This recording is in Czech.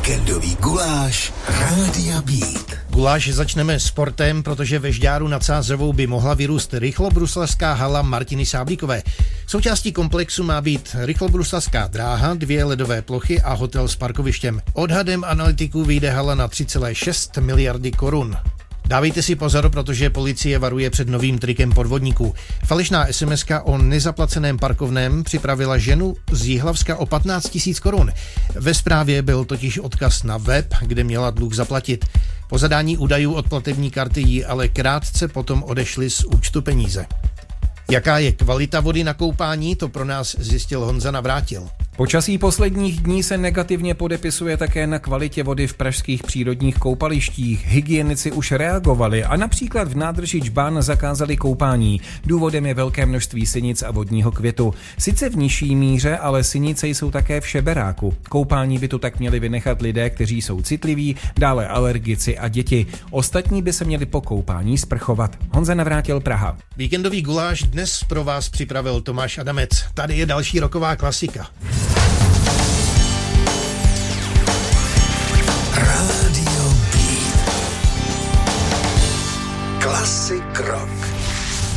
Víkendový guláš Rádia Beat. Guláš začneme sportem, protože ve Žďáru nad Sázavou by mohla vyrůst rychlobruslařská hala Martiny Sáblíkové. Součástí komplexu má být rychlobruslařská dráha, 2 ledové plochy a hotel s parkovištěm. Odhadem analytiků vyjde hala na 3,6 miliardy korun. Dávejte si pozor, protože policie varuje před novým trikem podvodníků. Falešná SMS-ka o nezaplaceném parkovném připravila ženu z Jihlavska o 15 000 korun. Ve zprávě byl totiž odkaz na web, kde měla dluh zaplatit. Po zadání údajů od platební karty jí ale krátce potom odešly z účtu peníze. Jaká je kvalita vody na koupání, to pro nás zjistil Honza Navrátil. Počasí posledních dní se negativně podepisuje také na kvalitě vody v pražských přírodních koupalištích. Hygienici už reagovali a například v nádrži Džbán zakázali koupání. Důvodem je velké množství sinic a vodního květu. Sice v nižší míře, ale sinice jsou také v šeberáku. Koupání by tu tak měli vynechat lidé, kteří jsou citliví, dále alergici a děti. Ostatní by se měli po koupání sprchovat. Honza Navrátil, Praha. Víkendový guláš dnes pro vás připravil Tomáš Adamec. Tady je další roková klasika.